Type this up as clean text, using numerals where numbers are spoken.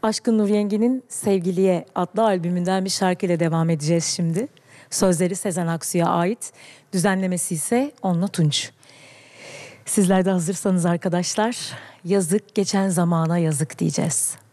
Aşkın Nur Yengi'nin Sevgiliye adlı albümünden bir şarkıyla devam edeceğiz şimdi. Sözleri Sezen Aksu'ya ait, düzenlemesi ise Onno Tunç. Sizler de hazırsanız arkadaşlar, yazık geçen zamana yazık diyeceğiz.